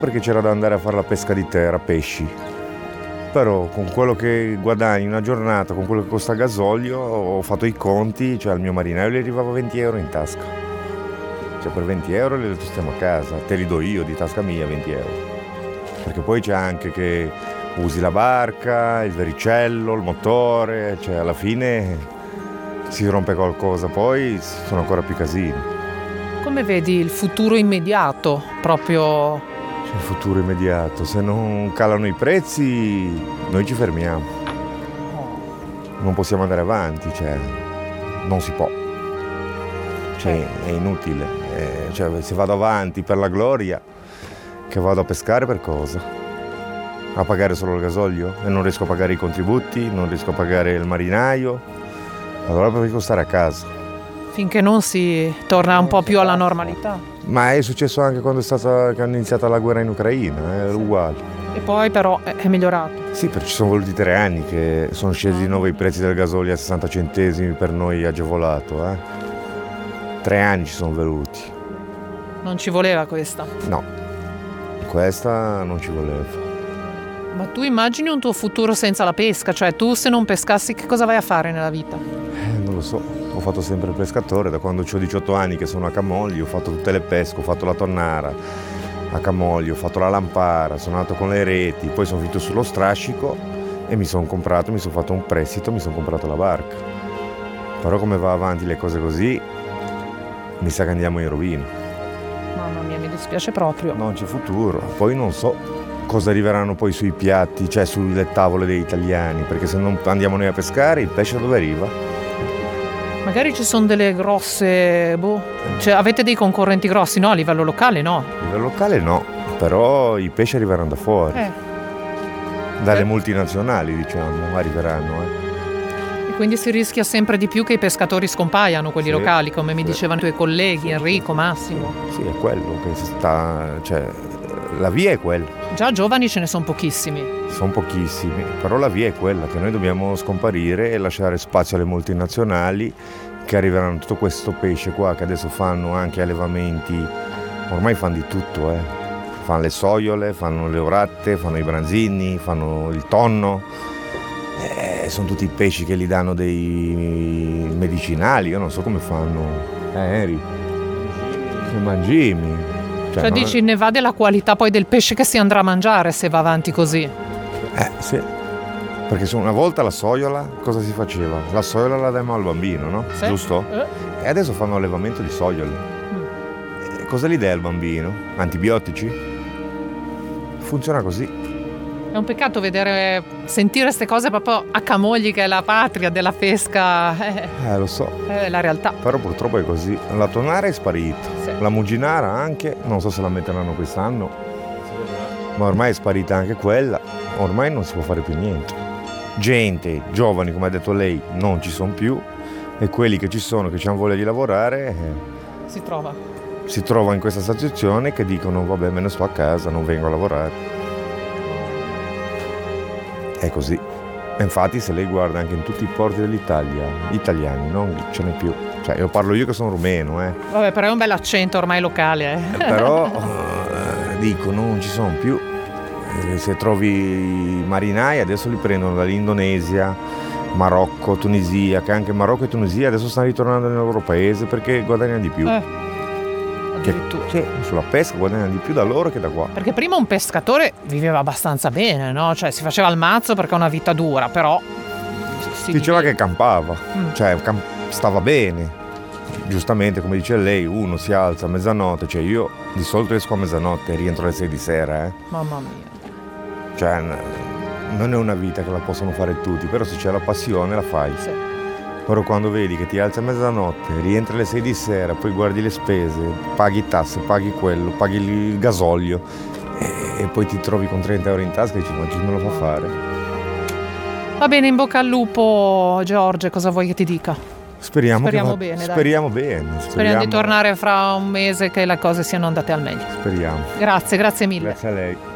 perché c'era da andare a fare la pesca di terra, pesci. Però con quello che guadagni una giornata, con quello che costa il gasolio, ho fatto i conti, cioè al mio marinaio gli arrivava 20 euro in tasca. Cioè per 20 euro li stiamo a casa, te li do io di tasca mia 20 euro. Perché poi c'è anche che usi la barca, il vericello, il motore, cioè alla fine si rompe qualcosa, poi sono ancora più casini. Come vedi il futuro immediato, proprio? C'è il futuro immediato, se non calano i prezzi noi ci fermiamo. Non possiamo andare avanti, cioè non si può. Cioè è inutile. Cioè, se vado avanti per la gloria, che vado a pescare per cosa? A pagare solo il gasolio? E non riesco a pagare i contributi, non riesco a pagare il marinaio, allora preferisco stare a casa. Finché non si torna un po' più alla normalità. Ma è successo anche quando che hanno iniziato la guerra in Ucraina, è uguale. E poi però è migliorato. Sì, perché ci sono voluti 3 anni che sono scesi di nuovo i prezzi del gasolio a 60 centesimi per noi agevolato. 3 anni ci sono voluti. Non ci voleva questa? No, questa non ci voleva. Ma tu immagini un tuo futuro senza la pesca? Cioè tu se non pescassi che cosa vai a fare nella vita? Non lo so, ho fatto sempre il pescatore, da quando ho 18 anni che sono a Camogli, ho fatto tutte le pesche, ho fatto la tonnara a Camogli, ho fatto la lampara, sono andato con le reti, poi sono finito sullo strascico e mi sono fatto un prestito, mi sono comprato la barca. Però come va avanti le cose così, mi sa che andiamo in rovina. Mamma mia, mi dispiace proprio. Non c'è futuro, poi non so cosa arriveranno poi sui piatti, cioè sulle tavole degli italiani, perché se non andiamo noi a pescare, il pesce dove arriva? Magari ci sono delle grosse, cioè avete dei concorrenti grossi, no? A livello locale no? A livello locale no, però i pesci arriveranno da fuori. Dalle multinazionali, diciamo, arriveranno. E quindi si rischia sempre di più che i pescatori scompaiano, quelli locali, come mi dicevano i tuoi colleghi, Enrico, Massimo. Sì, è quello che sta, cioè la via è quella. Già giovani ce ne sono pochissimi. Sono pochissimi, però la via è quella, che noi dobbiamo scomparire e lasciare spazio alle multinazionali che arriveranno tutto questo pesce qua, che adesso fanno anche allevamenti, ormai fanno di tutto, Fanno le soiole, fanno le oratte, fanno i branzini, fanno il tonno. Sono tutti pesci che gli danno dei medicinali, io non so come fanno. Eri? I mangimi. Cioè dici ne va della qualità poi del pesce che si andrà a mangiare se va avanti così. Sì. Perché una volta la soiola, cosa si faceva? La soiola la diamo al bambino, no? Sì. Giusto? E adesso fanno allevamento di soiole. Cosa gli dai al bambino? Antibiotici? Funziona così. È un peccato sentire queste cose proprio a Camogli, che è la patria della pesca. Lo so. È la realtà. Però purtroppo è così. La tonara è sparita. Sì. La muginara anche, non so se la metteranno quest'anno. Ma ormai è sparita anche quella. Ormai non si può fare più niente. Gente, giovani, come ha detto lei, non ci sono più. E quelli che ci sono, che hanno voglia di lavorare, si trova in questa situazione che dicono vabbè, me ne sto a casa, non vengo a lavorare. È così. Infatti se lei guarda anche in tutti i porti dell'Italia, italiani, non ce n'è più. Cioè io parlo io che sono rumeno, Vabbè, però è un bel accento ormai locale, Però dico, non ci sono più. Se trovi i marinai adesso li prendono dall'Indonesia, Marocco, Tunisia, che anche Marocco e Tunisia adesso stanno ritornando nel loro paese perché guadagnano di più. Addirittura. Sì, sulla pesca guadagnano di più da loro che da qua. Perché prima un pescatore viveva abbastanza bene, no? Cioè si faceva il mazzo perché è una vita dura, però diceva che campava, cioè stava bene. Giustamente, come dice lei, uno si alza a mezzanotte, cioè io di solito esco a mezzanotte e rientro alle 6 di sera. Mamma mia. Cioè non è una vita che la possono fare tutti, però se c'è la passione la fai. Sì. Però quando vedi che ti alzi a mezzanotte, rientri alle 6 di sera, poi guardi le spese, paghi tasse, paghi quello, paghi il gasolio e poi ti trovi con 30 euro in tasca e dici ma chi me lo fa fare? Va bene, in bocca al lupo, Giorgio, cosa vuoi che ti dica? Speriamo bene, speriamo bene. Speriamo di tornare fra un mese che le cose siano andate al meglio. Speriamo. Grazie mille. Grazie a lei.